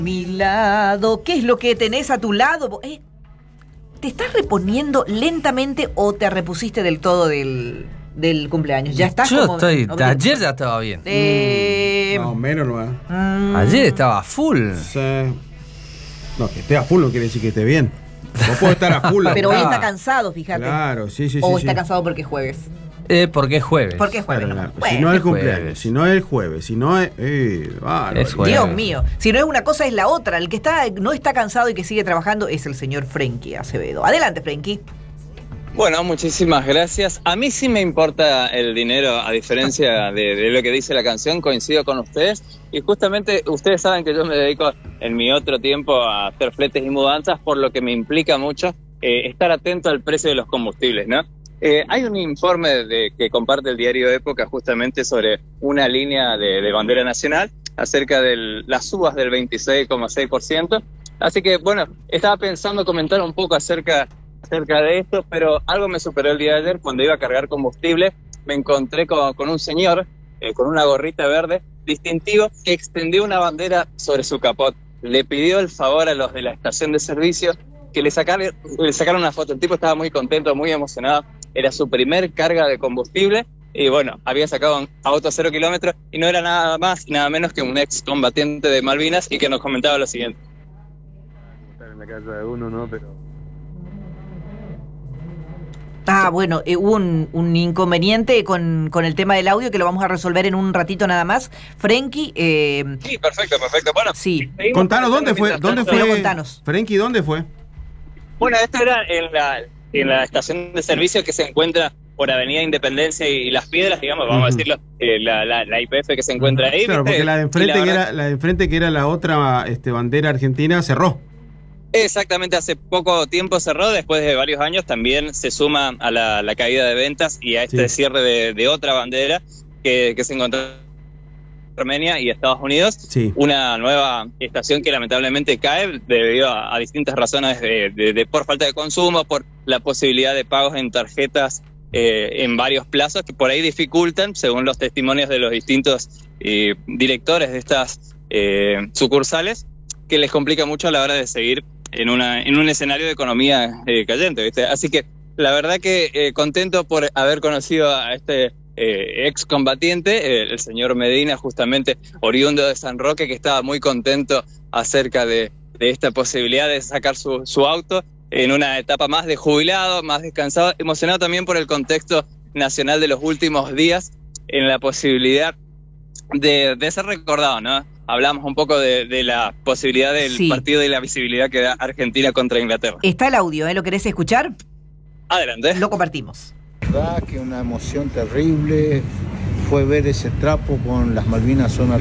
Mi lado, ¿qué es lo que tenés a tu lado? ¿Te estás reponiendo lentamente o te repusiste del todo del cumpleaños? Ya estás Yo como... ayer ya estaba bien. No, menos no. Ayer estaba full. Sí. No, que esté a full no quiere decir que esté bien. Vos podés estar a full. Pero hoy está cansado, fíjate. Claro, sí. O está cansado porque es jueves. Porque es jueves. Porque es jueves. Claro, Bueno, si no es el jueves. cumpleaños, si no es el jueves, si no es... Es jueves. Dios mío, si no es una cosa es la otra. El que no está cansado y que sigue trabajando es el señor Frenkie Acevedo. Adelante, Frenkie. Bueno, muchísimas gracias. A mí sí me importa el dinero, a diferencia de lo que dice la canción, coincido con ustedes. Y justamente ustedes saben que yo me dedico en mi otro tiempo a hacer fletes y mudanzas, por lo que me implica mucho estar atento al precio de los combustibles, ¿no? Hay un informe que comparte el diario Época justamente sobre una línea de bandera nacional acerca de las subas del 26,6%. Así que, bueno, estaba pensando comentar un poco acerca de esto, pero algo me superó el día de ayer. Cuando iba a cargar combustible, me encontré con un señor con una gorrita verde distintivo que extendió una bandera sobre su capot. Le pidió el favor a los de la estación de servicio que le sacaran una foto. El tipo estaba muy contento, muy emocionado. Era su primer carga de combustible y bueno, había sacado un auto a 0 kilómetros y no era nada más y nada menos que un ex combatiente de Malvinas, y que nos comentaba lo siguiente. En la casa de uno, ¿no? Pero... Bueno, hubo un inconveniente con el tema del audio que lo vamos a resolver en un ratito nada más. Frenkie... Sí, perfecto. Bueno, sí. Contanos, ¿dónde fue? Pero contanos. Frenkie, ¿dónde fue? Bueno, esto era en la estación de servicio que se encuentra por Avenida Independencia y Las Piedras, digamos, vamos a decirlo, la YPF que se encuentra ahí. Claro, ¿viste? porque la de enfrente que era la otra bandera argentina cerró. Exactamente, hace poco tiempo cerró, después de varios años también se suma a la caída de ventas y a este cierre de otra bandera que se encontró en Armenia y Estados Unidos. Sí. Una nueva estación que lamentablemente cae debido a distintas razones por falta de consumo, por la posibilidad de pagos en tarjetas en varios plazos que por ahí dificultan, según los testimonios de los distintos directores de estas sucursales, que les complica mucho a la hora de seguir en un escenario de economía cayente, ¿viste? Así que la verdad que contento por haber conocido a este excombatiente, el señor Medina, justamente oriundo de San Roque, que estaba muy contento acerca de esta posibilidad de sacar su auto en una etapa más de jubilado, más descansado, emocionado también por el contexto nacional de los últimos días, en la posibilidad de ser recordado, ¿no? Hablamos un poco de la posibilidad del partido y la visibilidad que da Argentina contra Inglaterra. Está el audio, ¿lo querés escuchar? Adelante. Lo compartimos. La verdad que una emoción terrible fue ver ese trapo con las Malvinas son